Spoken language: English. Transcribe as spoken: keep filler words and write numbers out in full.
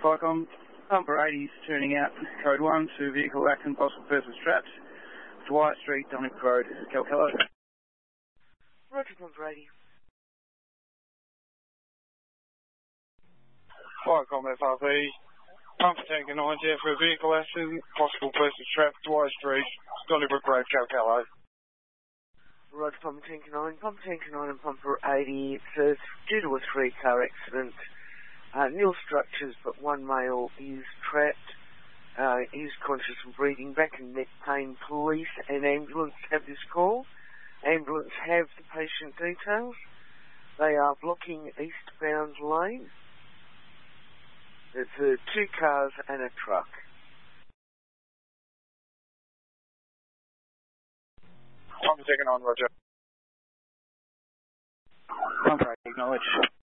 Vicom, Pumper eighty is turning out, code one to vehicle accident, possible person trapped, Dwyer Street, Donnybrook Road, Calcalo. Roger, Pumper eighty. Vicom F R V, Pumper Tanker ninety for a vehicle accident, possible person trapped, Dwyer Street, Donnybrook Road, Calcalo. Roger, Pumper Tanker nine, Pumper Tanker nine and Pumper eighty says due to a three-car accident, uh, nil structures but one male is trapped. Uh, he's conscious and breathing, back and neck pain. Police and ambulance have this call. Ambulance have the patient details. They are blocking eastbound lane. It's uh, two cars and a truck. Pumper Tanker nine, Roger. Pumper eighty, acknowledge.